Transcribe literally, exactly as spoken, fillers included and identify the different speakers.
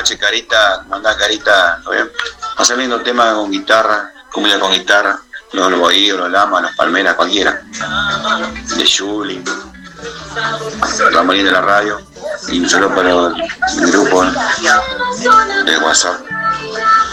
Speaker 1: noches, Carita. ¿Cómo andás, Carita? ¿Todo bien? Hacer lindo tema con guitarra, cumbia con guitarra. Los Bohíos, los Lamas, los Palmeras, cualquiera. De Juli. Ramolín de la radio. Y un saludo para el grupo de WhatsApp.